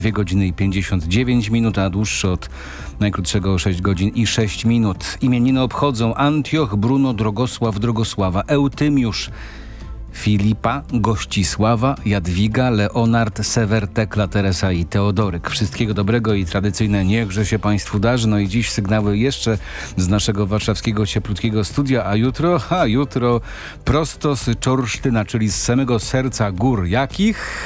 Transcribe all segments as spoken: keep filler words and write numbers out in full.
dwie godziny i pięćdziesiąt dziewięć minut, a dłuższy od najkrótszego sześć godzin i sześć minut. Imieniny obchodzą Antioch, Bruno, Drogosław, Drogosława, Eutymiusz, Filipa, Gościsława, Jadwiga, Leonard, Sewer, Tekla, Teresa i Teodoryk. Wszystkiego dobrego i tradycyjne niechże się Państwu darzy. No i dziś sygnały jeszcze z naszego warszawskiego cieplutkiego studia, a jutro, a jutro prosto z Czorsztyna, czyli z samego serca gór. Jakich?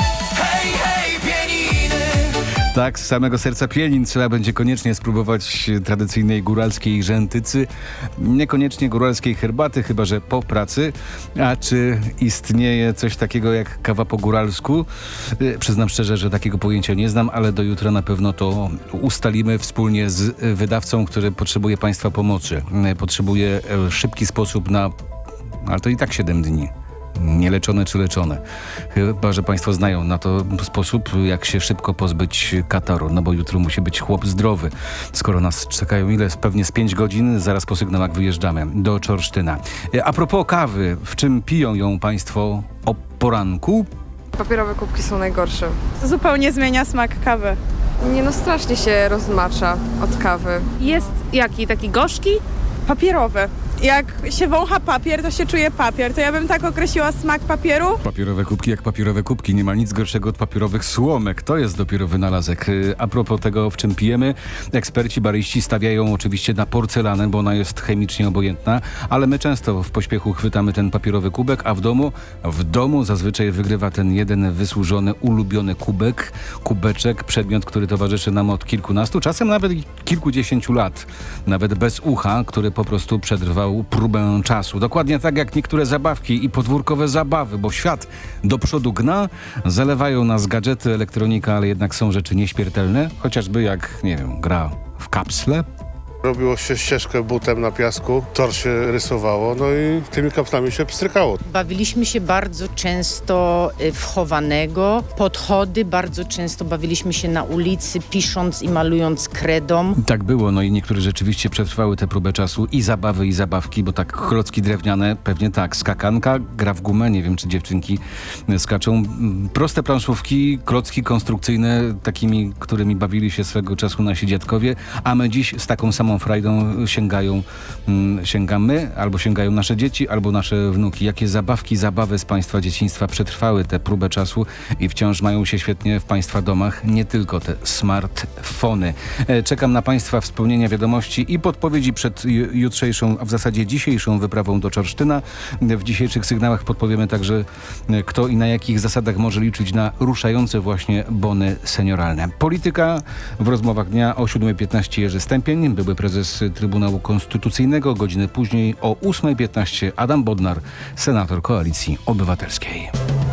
Tak, z samego serca Pienin trzeba będzie koniecznie spróbować tradycyjnej góralskiej rzętycy, niekoniecznie góralskiej herbaty, chyba że po pracy. A czy istnieje coś takiego jak kawa po góralsku? Przyznam szczerze, że takiego pojęcia nie znam, ale do jutra na pewno to ustalimy wspólnie z wydawcą, który potrzebuje Państwa pomocy. Potrzebuje szybki sposób na... ale to i tak siedem dni. Nieleczone czy leczone. Chyba że Państwo znają na to sposób, jak się szybko pozbyć kataru. No bo jutro musi być chłop zdrowy. Skoro nas czekają ile? Pewnie z pięć godzin, zaraz po sygnałach wyjeżdżamy do Czorsztyna. A propos kawy, w czym piją ją Państwo o poranku? Papierowe kubki są najgorsze. Zupełnie zmienia smak kawy. Nie no, strasznie się rozmacza od kawy. Jest jaki? Taki gorzki? Papierowy. Jak się wącha papier, to się czuje papier. To ja bym tak określiła smak papieru. Papierowe kubki jak papierowe kubki. Nie ma nic gorszego od papierowych słomek. To jest dopiero wynalazek. A propos tego, w czym pijemy, eksperci baryści stawiają oczywiście na porcelanę, bo ona jest chemicznie obojętna, ale my często w pośpiechu chwytamy ten papierowy kubek, a w domu, w domu zazwyczaj wygrywa ten jeden wysłużony, ulubiony kubek, kubeczek, przedmiot, który towarzyszy nam od kilkunastu, czasem nawet kilkudziesięciu lat. Nawet bez ucha, który po prostu przetrwał próbę czasu. Dokładnie tak jak niektóre zabawki i podwórkowe zabawy, bo świat do przodu gna, zalewają nas gadżety, elektronika, ale jednak są rzeczy nieśmiertelne, chociażby jak, nie wiem, gra w kapsle. Robiło się ścieżkę butem na piasku, tor się rysowało, no i tymi kapslami się pstrykało. Bawiliśmy się bardzo często w chowanego, podchody, bardzo często bawiliśmy się na ulicy, pisząc i malując kredą. Tak było, no i niektóre rzeczywiście przetrwały tę próbę czasu i zabawy, i zabawki, bo tak klocki drewniane, pewnie tak, skakanka, gra w gumę, nie wiem czy dziewczynki skaczą. Proste planszówki, klocki konstrukcyjne, takimi, którymi bawili się swego czasu nasi dziadkowie, a my dziś z taką samą frajdą sięgają, hmm, sięgamy, albo sięgają nasze dzieci, albo nasze wnuki. Jakie zabawki, zabawy z Państwa dzieciństwa przetrwały tę próbę czasu i wciąż mają się świetnie w Państwa domach, nie tylko te smartfony. E, czekam na Państwa wspomnienia, wiadomości i podpowiedzi przed jutrzejszą, a w zasadzie dzisiejszą wyprawą do Czorsztyna. W dzisiejszych sygnałach podpowiemy także, kto i na jakich zasadach może liczyć na ruszające właśnie bony senioralne. Polityka w rozmowach dnia o siódma piętnaście Jerzy Stępień, były prezes Trybunału Konstytucyjnego. Godzinę później o ósma piętnaście Adam Bodnar, senator Koalicji Obywatelskiej.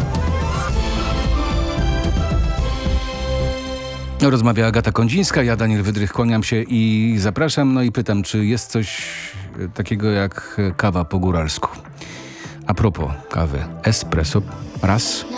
Rozmawia Agata Kondzińska, ja Daniel Wydrych, kłaniam się i zapraszam. No i pytam, czy jest coś takiego jak kawa po góralsku? A propos kawy, espresso raz.